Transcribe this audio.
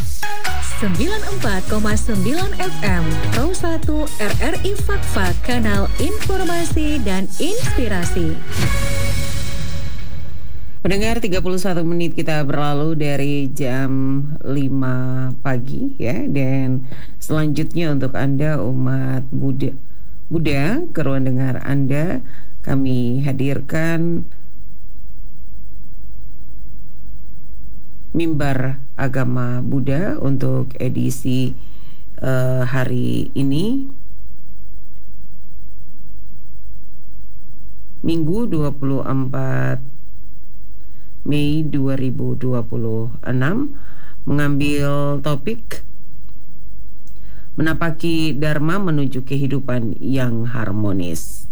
94,9 FM Pro 1 RRI Fakfak, kanal informasi dan inspirasi. Pendengar, 31 menit kita berlalu dari jam 5 pagi ya. Dan selanjutnya untuk Anda umat Buddha, ke ruang dengar Anda kami hadirkan Mimbar Agama Buddha untuk edisi hari ini, Minggu 24 Mei 2026, mengambil topik menapaki Dharma menuju kehidupan yang harmonis.